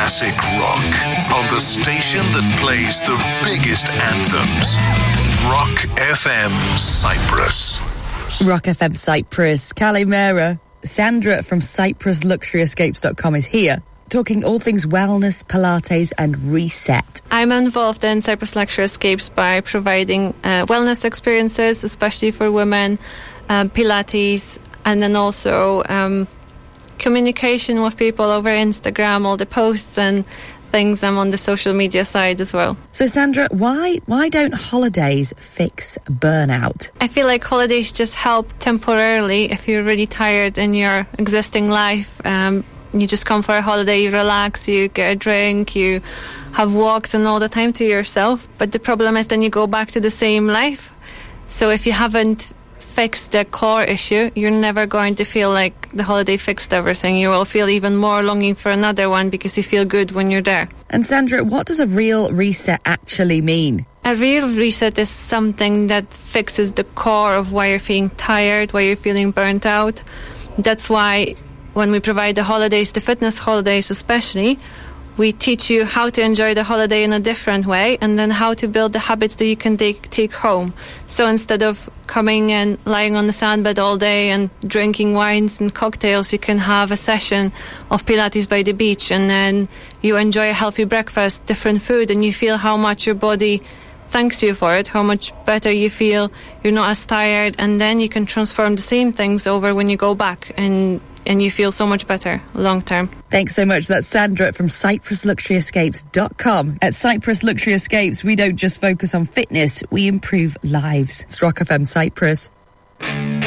classic rock on the station that plays the biggest anthems. Rock FM Cyprus. Rock FM Cyprus. Kalimera. Sandra from CyprusLuxuryEscapes.com is here, talking all things wellness, Pilates and reset. I'm involved in Cyprus Luxury Escapes by providing wellness experiences, especially for women, Pilates, and then also communication with people over Instagram, all the posts and things. I'm on the social media side as well. So Sandra, why don't holidays fix burnout? I feel like holidays just help temporarily if you're really tired in your existing life. You just come for a holiday, you relax, you get a drink, you have walks and all the time to yourself. But the problem is then you go back to the same life. So if you haven't fixed the core issue, you're never going to feel like the holiday fixed everything. You will feel even more longing for another one because you feel good when you're there. And Sandra, what does a real reset actually mean? A real reset is something that fixes the core of why you're feeling tired, why you're feeling burnt out. That's why when we provide the holidays, the fitness holidays especially, we teach you how to enjoy the holiday in a different way and then how to build the habits that you can take home. So instead of coming and lying on the sandbed all day and drinking wines and cocktails, you can have a session of Pilates by the beach and then you enjoy a healthy breakfast, different food, and you feel how much your body thanks you for it, how much better you feel, you're not as tired, and then you can transform the same things over when you go back and you feel so much better long term. Thanks so much. That's Sandra from CyprusLuxuryEscapes.com. At Cyprus Luxury Escapes, we don't just focus on fitness, we improve lives. It's Rock FM Cyprus.